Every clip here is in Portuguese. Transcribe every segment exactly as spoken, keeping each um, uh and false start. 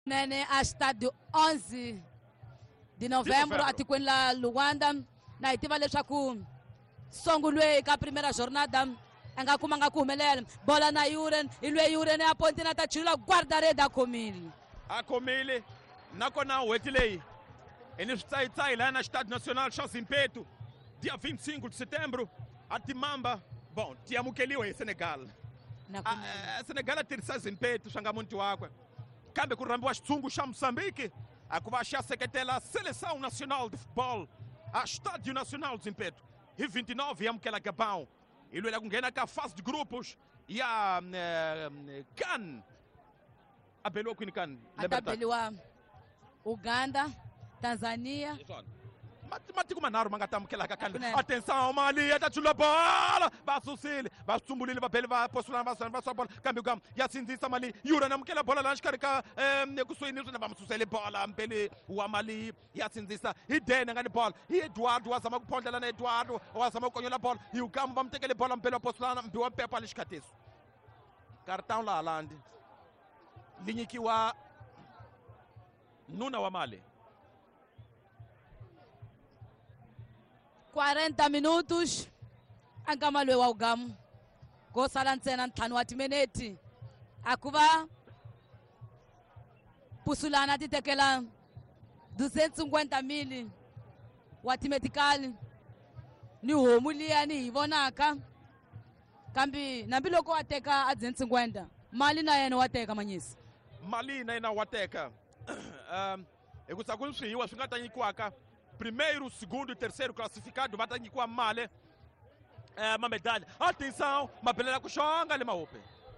Nene a estádio onze de novembro, a Tiquim lá Luanda, na itiva leswaku songulwe ka primeira jornada anga kuma nga kuhumelela bola na Yuren ilwe Yuren a pontina ta chula guardareda Comili a Comili nakona wetilei ele está está lá na Estádio Nacional Charles Impeto dia vinte e cinco de setembro a Timamba bom tiamukeliwa e Senegal a Senegal a terceira Impeto changa muito água kambe kurambiwa xitsungu xa Moçambique a kuvaxia seketela Seleção Nacional de Futebol a Estádio Nacional de Impeto e vinte e nove yamukela Gabão ele era kungena ka fase de grupos e a CAN abelou com CAN atabeliwa Uganda, Tanzânia. Matemático manaro mangatam que lá can. Atenção, Mali, tá chula bola. Vai sucile, vai sumbulile, vai pele, vai postular, vai vai só bola. Câmbio gam. E assim diz Mali. Yura não que a bola lá escarca. Eh, que soi nisso não vamos sucile bola, pele o Mali. E assim diz e den ngani bola. E Eduardo azama ku ponta lá na Eduardo, o azama ku konyola bola. E o gam vamos ter aquele bola pele postular, mbiwa pepa liscateso. Cartão lá lande. Linha que wa Nuna wa Mali. quarenta minutos angamalwe wa ugam gosala ntsena ntlhanu wa timineti akuva pusulana titekela duzentos e cinquenta mil wa timetikali ni homu liya ni hi vonaka kambi nambi loko wa teka a duzentos e cinquenta Mali na yena wa teka Manyisi Mali na yena wa teka um, ekutsakulu swihiwa swi nga ta nyikiwaka primeiro, segundo e terceiro classificado vai ter com a Mali é, uma medalha. Atenção, uma beleza com chonga ali maope.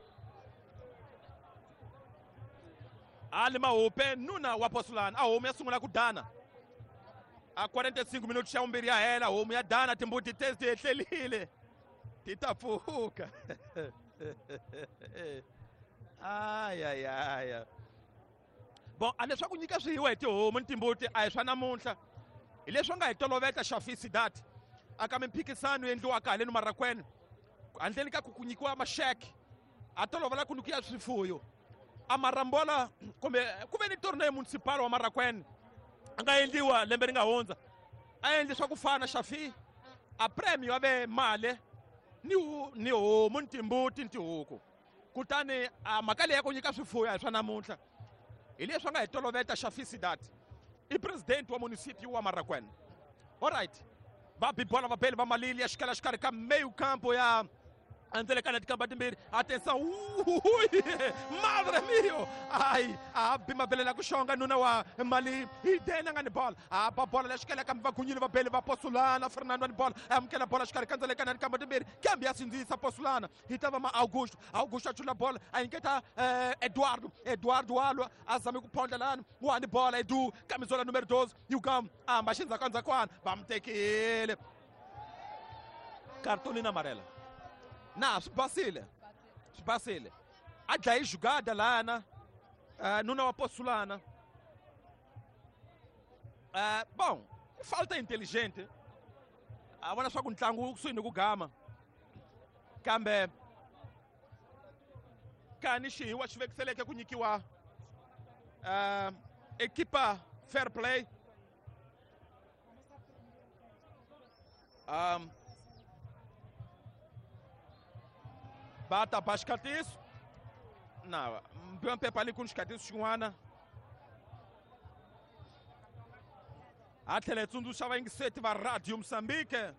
Ali maope, nuna o apostolano. A homem assumiu com Dana. A quarenta e cinco minutos já um beria ela, a homem a Dana tem muito teste de telile. Tita fuca. Ai ai ai. Bom, ane só kunyika swiwe ti homu ntimbuti a swa namuntlha. Ileswi nga hi toloveta xafisidati aka mimphikisano endliwaka haleni Marakweni handleni ka ku ku nyikiwa maxeke a tolovela ku nyikiwa swifuyo a marambola kumbe ku ve ni torneio municipal wa Marakweni a nga endliwa lembe ri nga hundza a endli swa ku fana xafi a prêmio ave mali ni ni homu ni timbuti ni tihuku kutani a mhaka leyi ya ku nyika swifuyo hi swa namuntlha hi leswi nga hi toloveta xafisidati e presidente do município wa Marakweni. Alright. Va bibola va bele va Malili ya xikala xikari ka meio campo ya anzelekana de campo timbiri. Atenção. Ui, madre mio. Ai, a bima bele la kushonga nuna wa Mali. E dena ngani bola. A ba bola la xikala ka va kunyini va bele va Postulana Fernando ni bola. Am kela bola xikari ka anzelekana de campo timbiri. Cambia sindisa Postulana. Hitava ma Augusto. Augusto achula bola. A inketa eh, Eduardo. Eduardo alo azame ku ponda lana. Wani bola Edu camisola número doze. E o Gam a machinza kwanza kwana. Vamos ter que ele. Cartolina amarela. Não, Basília. Basília. A daí jogada lá, né? Uh, não é uma postulana. Uh, bom, falta inteligente. Agora só com tango, sou indo com gama. Cambe. Canichi, eu acho que você é que com Nikiwa. Equipa Fair Play. Um, Bata para os catiços. Não, bem pepa ali com os catiços chuana. A televisão do Chava em sete vai rádio Moçambique.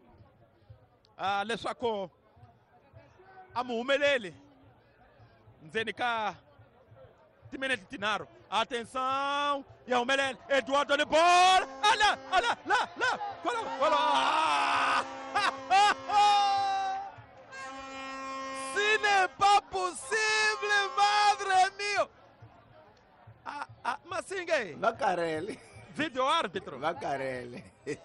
A lesako. A mumelele. Nzenika. Timenete Tinaro. Atenção. E a umelele. Eduardo de bola. Olha, olha, lá, lá. Cola, cola. N'est pas possible, madre mio! Ah, ah, Masingue! Vacarelli. Video árbitro. Vacarelli.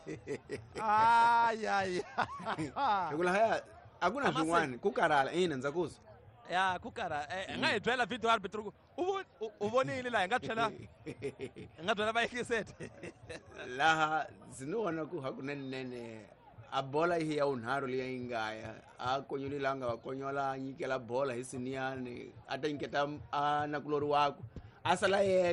Ai, ai. Agora haya hakuna swin'wana ku karhala ina ndza kuzo. Ya ku karhala eh nga hi byela video árbitro u vonile la hi nga tlhela hi nga byela vayekisete. Laha zinona ku hakunene a bola hi ya unharhu leyi yi ngaya a konyolilanga va konyola nyikela bola hi siniyani a ta nyiketa a nakulori wako a sala yena